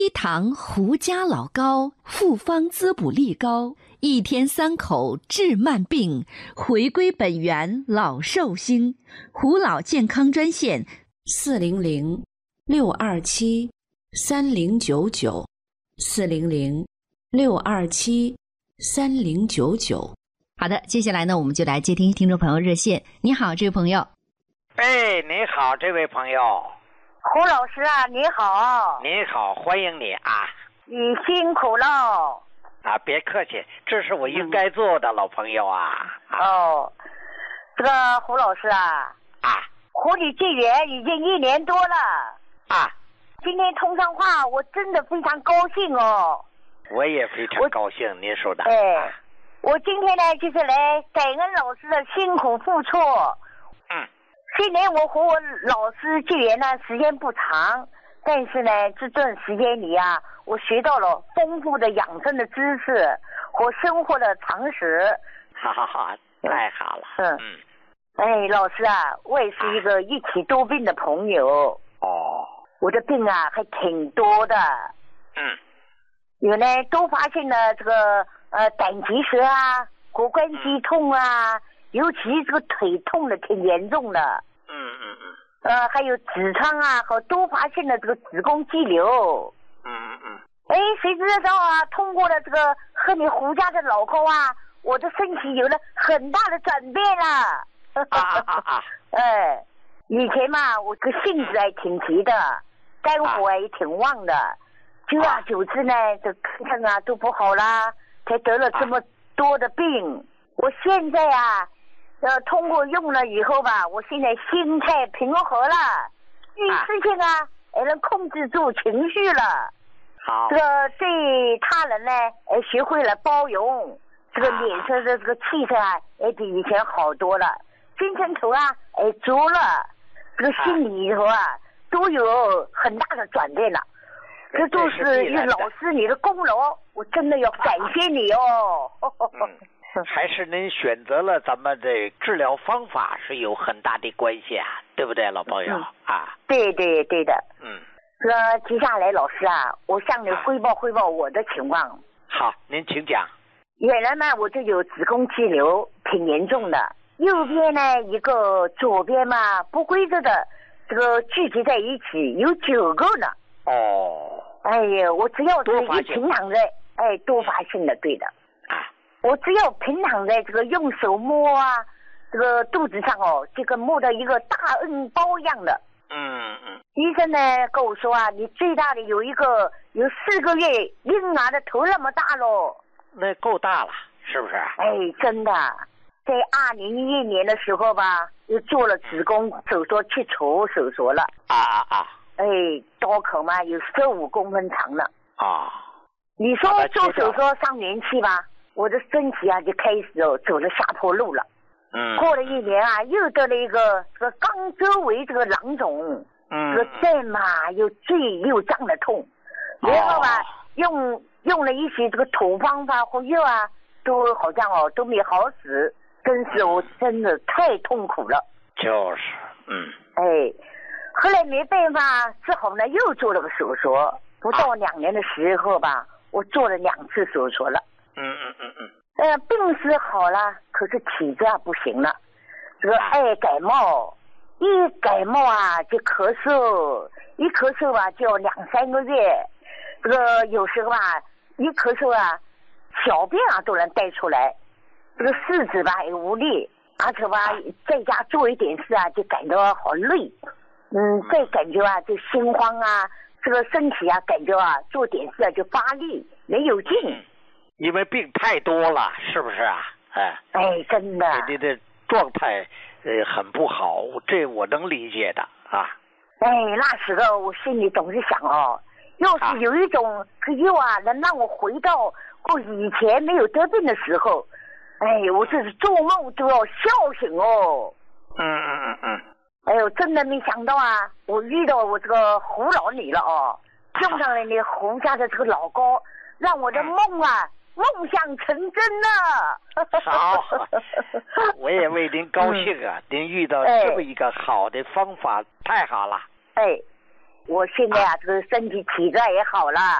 一堂胡家老高，复方滋补力高，一天3口治慢病，回归本源老寿星。胡老健康专线400-627-3099，400-627-3099。好的，接下来呢，我们就来接听听众朋友热线。你好，这位朋友。 哎，你好，这位朋友。 胡老师啊，你好。 你好，欢迎你啊。 你辛苦了。 啊，别客气，这是我应该做的，老朋友啊。 哦，这个胡老师啊，和你结缘已经1年多了。今天通上话，我真的非常高兴哦。 我也非常高兴，您说的。 我今天呢，就是来感恩老师的辛苦付出。虽然我和我老师结缘呢时间不长，但是呢，这段时间里啊，我学到了丰富的养生的知识和生活的常识。 好，太好了。 老师啊，我也是一个一体多病的朋友。我的病啊还挺多的。有呢，都发现了这个胆结石啊，骨关节痛啊，尤其这个腿痛的挺严重的。还有痔疮啊，和都发现了这个子宫肌瘤。谁知道啊，通过了这个和你胡家的老高啊，我的身体有了很大的转变了。以前嘛，我这个性子还挺急的，肝火也挺旺的，久而久之呢，这看啊都不好啦，才得了这么多的病。我现在啊，通过用了以后吧，我现在心态平和了，遇事情啊，也能控制住情绪了。 好， 这个对他人呢，学会了包容，这个脸色的这个气色啊，也比以前好多了，精神头啊，足了，这个心里头啊，都有很大的转变了。这都是老师你的功劳，我真的要感谢你哦。 还是您选择了咱们的治疗方法是有很大的关系啊，对不对，老朋友？ 对的。接下来老师啊，我向你汇报我的情况。 好，您请讲。 原来嘛，我就有子宫肌瘤，挺严重的。右边呢一个，左边嘛不规则的，这个聚集在一起有9个呢。我只要是一平躺在，多发性的，对的。我只要平躺在这个用手摸啊，这个肚子上哦，就跟摸到一个大恩包一样的。医生呢跟我说啊，你最大的有4个月婴儿的头那么大咯。 那够大了，是不是？ 真的，在2011年的时候吧，又做了子宫手术，切除手术了。刀口嘛有15公分长了。你说做手术上年期吧，我的身体啊就开始走了下坡路了。过了1年啊，又得了一个这个肛周围这个囊肿，这个阵嘛又坠又胀的痛，然后吧用了一些这个土方法或药啊，都好像都没好使，我真的太痛苦了。后来没办法，只好呢又做了个手术，不到2年的时候吧，我做了2次手术了。病是好了，可是体质啊不行了，这个爱感冒，一感冒啊就咳嗽，一咳嗽吧就要2-3个月，这个有时候吧一咳嗽啊，小便啊都能带出来，这个四肢吧也无力，而且吧在家做一点事啊就感到好累，再感觉啊就心慌啊，这个身体啊感觉啊做点事啊就发力没有劲。 因为病太多了，是不是啊？ 真的。 你的状态很不好，这我能理解的啊。 那时候我心里总是想要是有一种药啊，能让我回到我以前没有得病的时候，我这是做梦都要笑醒哦。真的没想到啊，我遇到我这个胡老你了用上了你胡家的这个老高，让我的梦啊。梦想成真了。 好，我也为您高兴啊！您遇到这么一个好的方法，太好了。 我现在啊，这个身体体质也好了。